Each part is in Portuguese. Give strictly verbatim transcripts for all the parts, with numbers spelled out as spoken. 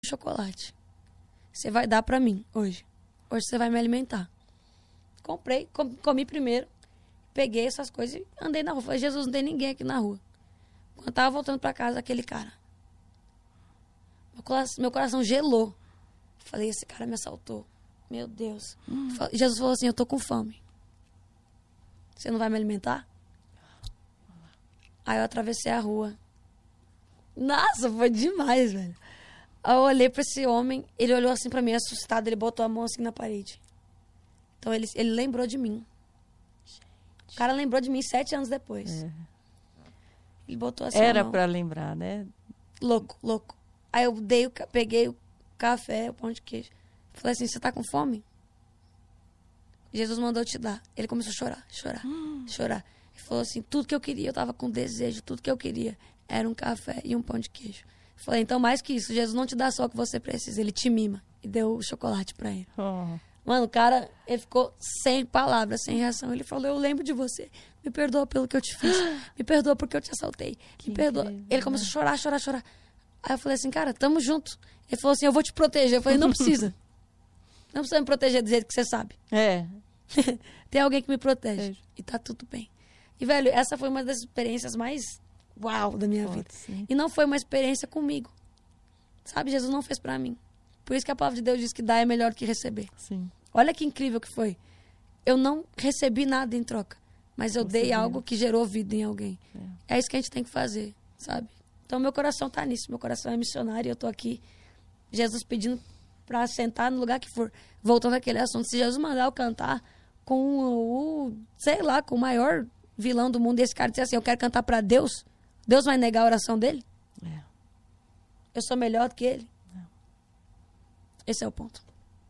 chocolate. Você vai dar pra mim hoje. Hoje você vai me alimentar. Comprei, com, comi primeiro. Peguei essas coisas e andei na rua. Falei, Jesus, não tem ninguém aqui na rua. Quando eu tava voltando pra casa, aquele cara. Meu coração, meu coração gelou. Falei, esse cara me assaltou. Meu Deus. Hum. Jesus falou assim, eu tô com fome. Você não vai me alimentar? Aí eu atravessei a rua. Nossa, foi demais, velho. Aí eu olhei pra esse homem, ele olhou assim pra mim, assustado, ele botou a mão assim na parede. Então ele, ele lembrou de mim. Gente. O cara lembrou de mim sete anos depois. É. Ele botou assim Era a mão. Pra lembrar, né? Louco, louco. Aí eu dei, o, peguei o café, o pão de queijo. Falei assim, você tá com fome? Jesus mandou te dar. Ele começou a chorar, chorar, hum. chorar. Ele falou assim, tudo que eu queria, eu tava com desejo, tudo que eu queria era um café e um pão de queijo. Eu falei, então mais que isso, Jesus não te dá só o que você precisa, ele te mima. E deu o chocolate pra ele. Oh. Mano, o cara, ele ficou sem palavras, sem reação. Ele falou, eu lembro de você. Me perdoa pelo que eu te fiz. Me perdoa porque eu te assaltei. Que Me perdoa. incrível. Ele começou a chorar, chorar, chorar. Aí eu falei assim, cara, tamo junto. Ele falou assim, eu vou te proteger. Eu falei, não precisa. Não precisa me proteger do jeito que você sabe. É. Tem alguém que me protege. É. E tá tudo bem. E, velho, essa foi uma das experiências mais uau da minha Pode vida. Sim. E não foi uma experiência comigo. Sabe, Jesus não fez pra mim. Por isso que a palavra de Deus diz que dar é melhor do que receber. Sim. Olha que incrível que foi. Eu não recebi nada em troca. Mas eu Você dei viu. algo que gerou vida em alguém. É. é isso que a gente tem que fazer, sabe? Então, meu coração tá nisso. Meu coração é missionário e eu tô aqui. Jesus pedindo pra sentar no lugar que for. Voltando àquele assunto. Se Jesus mandar eu cantar com o, sei lá, com o maior vilão do mundo, e esse cara disser assim, eu quero cantar pra Deus, Deus vai negar a oração dele? É. Eu sou melhor do que ele? Não. Esse é o ponto.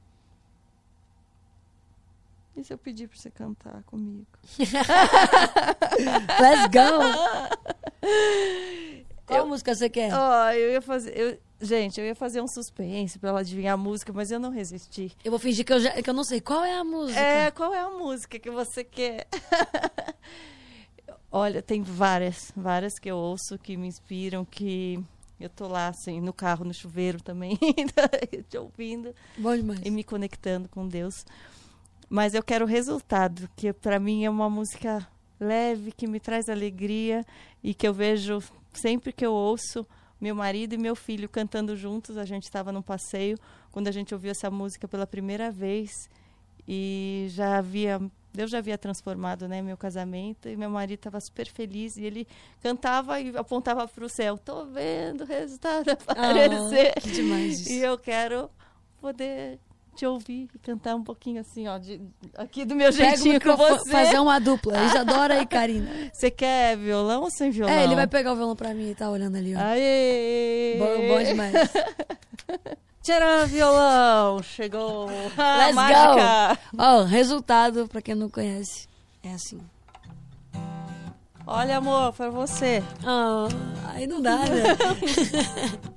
E se eu pedir pra você cantar comigo? Let's go! Qual eu, música você quer? Ó, oh, eu ia fazer... Eu, gente, eu ia fazer um suspense pra ela adivinhar a música, mas eu não resisti. Eu vou fingir que eu, já, que eu não sei. Qual é a música? É, qual é a música que você quer? Olha, tem várias, várias que eu ouço, que me inspiram, que... Eu tô lá, assim, no carro, no chuveiro também, te ouvindo. Bom demais. E me conectando com Deus. Mas eu quero o resultado, que para mim é uma música leve, que me traz alegria e que eu vejo sempre que eu ouço meu marido e meu filho cantando juntos. A gente estava num passeio quando a gente ouviu essa música pela primeira vez e já havia... Deus já havia transformado, né, meu casamento e meu marido estava super feliz e ele cantava e apontava para o céu. Tô vendo o resultado aparecer. Oh, que demais isso. E eu quero poder te ouvir e cantar um pouquinho assim, ó, de, aqui do meu jeitinho com você. Fazer uma dupla, Isadora e Karina. Você quer violão ou sem violão? É, ele vai pegar o violão para mim e tá olhando ali, ó. Aê! Bom, bom demais. Tcharam, violão! Chegou a Let's mágica! Ó, oh, resultado, pra quem não conhece, é assim. Olha, amor, pra você. Oh, aí não dá, né?